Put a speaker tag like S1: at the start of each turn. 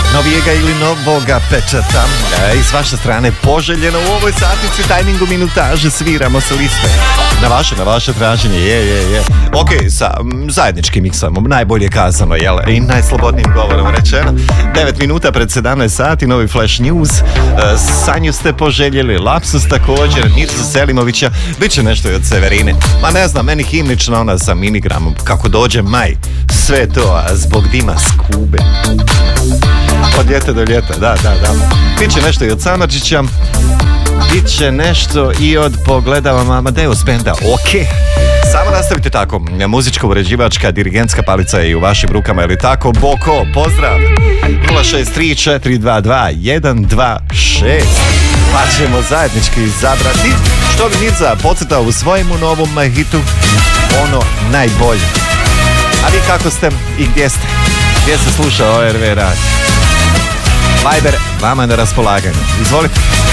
S1: novijega ili novoga pečata. I s vaše strane poželjeno u ovoj satnici tajmingu minutaže sviramo sa liste. Na vaše traženje, je. Ok, sa zajedničkim miksom, najbolje kazano, jel? I najslobodnijim govorom rečeno. 9 minuta pred 17 sati, novi Flash News. Sanju ste poželjeli, Lapsus također, Mirza Selimovića, bit će nešto i od Severine. Ma ne znam, meni himnična ona sa minigramom, kako dođe maj, sve to, a zbog dima skube. Od ljeta do ljeta, da. Biće nešto i od Samardžića, bit će nešto i od Pogledava Amadeus benda, ok. Samo nastavite tako, muzička uređivačka, dirigentska palica je i u vašim rukama, ili tako? Boko, pozdrav! 063-422-126. Pa ćemo zajednički izabrati što bi Mirza podcrtao u svojemu novom hitu, ono najbolje. A vi kako ste i gdje ste? Gdje se sluša ORV radio? Viber, vama na raspolaganju. Izvolite.